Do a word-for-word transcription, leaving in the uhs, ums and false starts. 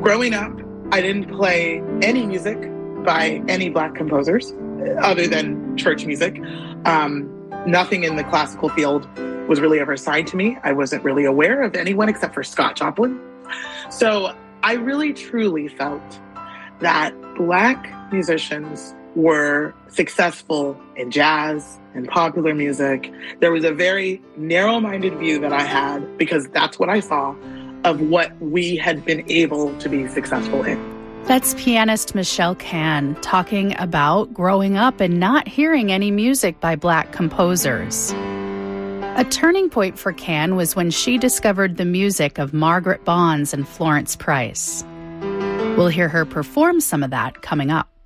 Growing up, I didn't play any music by any Black composers other than church music. Um, nothing in the classical field was really ever assigned to me. I wasn't really aware of anyone except for Scott Joplin. So I really, truly felt that Black musicians were successful in jazz and popular music. There was a very narrow-minded view that I had, because that's what I saw, of what we had been able to be successful in. That's pianist Michelle Kann talking about growing up and not hearing any music by Black composers. A turning point for Kann was when she discovered the music of Margaret Bonds and Florence Price. We'll hear her perform some of that coming up.